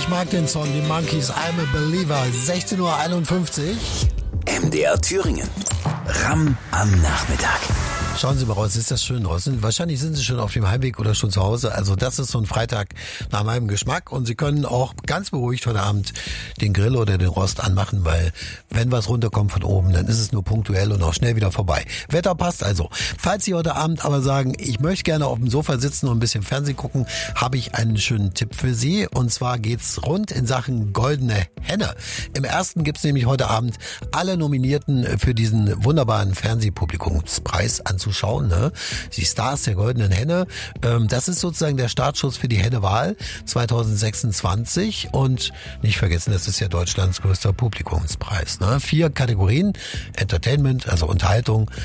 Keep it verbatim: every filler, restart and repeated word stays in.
Ich mag den Song, die Monkeys, I'm a Believer. sechzehn Uhr einundfünfzig. M D R Thüringen. Ram am Nachmittag. Schauen Sie mal raus, ist das schön draußen? Wahrscheinlich sind Sie schon auf dem Heimweg oder schon zu Hause. Also das ist so ein Freitag nach meinem Geschmack. Und Sie können auch ganz beruhigt heute Abend den Grill oder den Rost anmachen, weil wenn was runterkommt von oben, dann ist es nur punktuell und auch schnell wieder vorbei. Wetter passt also. Falls Sie heute Abend aber sagen, ich möchte gerne auf dem Sofa sitzen und ein bisschen Fernsehen gucken, habe ich einen schönen Tipp für Sie. Und zwar geht's rund in Sachen Goldene Henne. Im ersten gibt's nämlich heute Abend alle Nominierten für diesen wunderbaren Fernsehpublikumspreis anzuschauen. Schauen, ne? Die Stars der Goldenen Henne. Ähm, das ist sozusagen der Startschuss für die Hennewahl zwanzig sechsundzwanzig und nicht vergessen, das ist ja Deutschlands größter Publikumspreis. Ne? Vier Kategorien: Entertainment, also Unterhaltung,